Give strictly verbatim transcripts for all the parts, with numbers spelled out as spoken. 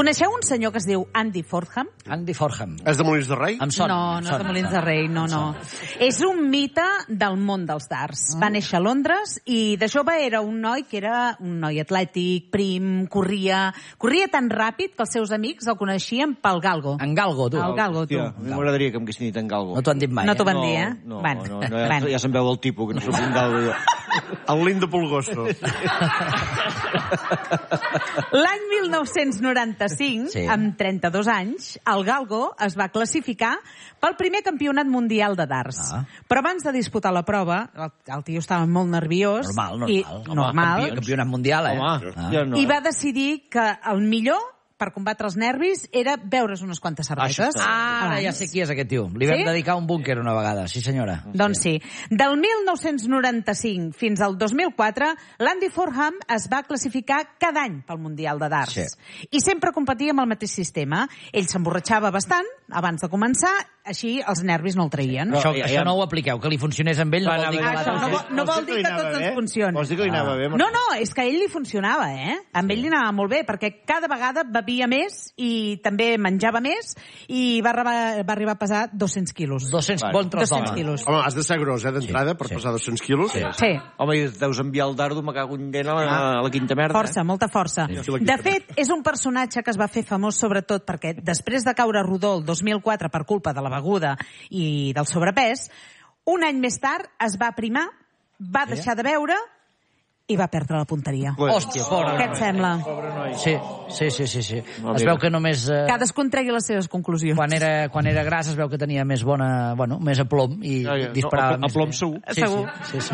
Coneixeu un senyor que es diu Andy Fordham? Andy Fordham. És de Molins de Rei? Em sona. No, no és de Molins de Rei, no, no. És un mite del món dels darts. Va néixer a Londres i de jove era un noi que era un noi atlètic, prim, corria... Corria tan ràpid que els seus amics el coneixien pel galgo. En galgo, tu. El galgo, tu. Hòstia, a mi m'agradaria que em haguessin dit en galgo. No t'ho han dit mai, No t'ho eh? van dir, eh? No, no, Bueno, no, no, ja, bueno. ja se'n veu el tipus, que no soc un galgo jo. El Lindo Pulgoso. L'any mil nou-cents noranta-cinc, Sí. amb trenta-dos anys, el galgo es va classificar pel primer campionat mundial de darts. Ah. Però abans de disputar la prova, el, el tio estava molt nerviós. Normal, normal. I, Home, normal. campió- Campionat mundial, eh? Home, Ah. ja no. I va decidir que el millor per combatre els nervis era beure's unes quantes cerveses. Ah, ara abans. ja sé qui és aquest tio. Li vam Sí? dedicar un búnquer una vegada, sí senyora. Doncs sí. Del mil nou-cents noranta-cinc fins al dos mil quatre, l'Andy Fordham es va classificar cada any pel Mundial de Darts. Sí. I sempre competia amb el mateix sistema. Ell s'emborratxava bastant abans de començar, així els nervis no el traïen. No, Això, ja- això ja- no ho apliqueu, que li funcionés amb ell no Va vol anar dir bé. que Això no, vol- no vol dir que a tots ens funcioni. Vols dir que li anava bé? No, no, és que a ell li funcionava, eh? Amb ell li anava molt bé, perquè cada vegada bevia més i també menjava més i va arribar, va arribar a pesar dos-cents quilos. dos-cents, Vale. bon tros dos-cents d'home. quilos. Home, has de ser gros, eh, d'entrada, Sí, per sí. pesar dos-cents quilos. Sí. Sí. Home, i deus enviar el dardo, me cago en dent a la, a la quinta merda. Força, molta força. Sí. De fet, és un personatge que es va fer famós sobretot perquè després de caure rodó el dos mil quatre per culpa de la beguda i del sobrepès, un any més tard es va aprimar, va deixar de beure i va perdre la punteria. Pues- Hòstia, pobre Què et sembla? Sí, sí, sí, sí. sí. No, Es mira. veu que només... Eh, Cadascú en tregui les seves conclusions. quan era, quan era gras es veu que tenia més bona... Bueno, més aplom i Ja, ja. disparava No, a- a més plom bé. segur. Sí, Segur. Sí, sí, sí.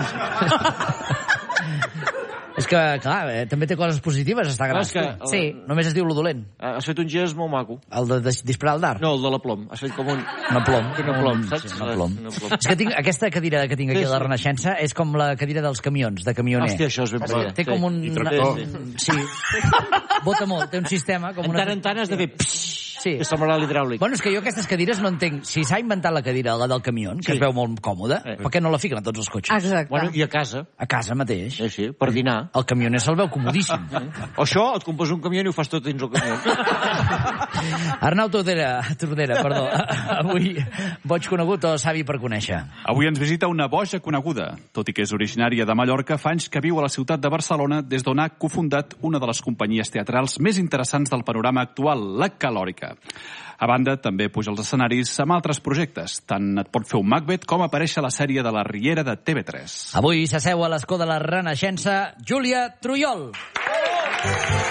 És que, clar, eh, també té coses positives, està Clar, gras. és que- Sí. Només es diu lo dolent. Has fet un gest molt maco. El de, de disparar el dard. No, el de la plom. Has fet com un... Un aplom. Un aplom, saps? Sí, un aplom. Un aplom. És que tinc, aquesta cadira que tinc aquí Sí, a la sí. Renaixença és com la cadira dels camions, de camioner. Hòstia, això és ben Perquè bo. Té Sí. com un... I tractor. Sí. Bota molt, té un sistema com En una... tant en tant has de fer... Psss, Sí. que semblarà l'hidràulic. Bueno, és que jo aquestes cadires no entenc. Si s'ha inventat la cadira, la del camió, que Sí. es veu molt còmoda, Eh. per què no la fiquen a tots els cotxes? Exacte. Bueno, i a casa. A casa mateix. Sí, sí, per dinar. El camioner se'l veu comodíssim. O això, et compres un camió i ho fas tot dins el camió. Arnau Tordera, Tordera, perdó. Avui, boig conegut o savi per conèixer? Avui ens visita una boja coneguda. Tot i que és originària de Mallorca, fa anys que viu a la ciutat de Barcelona des d'on ha cofundat una de les companyies teatrals més interessants del panorama actual, la Calòrica. A banda, també puja als escenaris amb altres projectes. Tant et pot fer un Macbeth com aparèixer a la sèrie de la Riera de T V tres. Avui s'asseu a l'escó de la Renaixença Júlia Trujol.